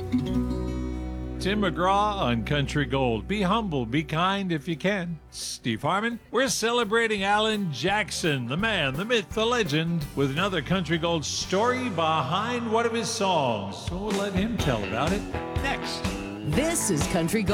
Tim McGraw on Country Gold. Be humble, be kind if you can. Steve Harmon, we're celebrating Alan Jackson, the man, the myth, the legend, with another Country Gold story behind one of his songs. So we'll let him tell about it next. This is Country Gold.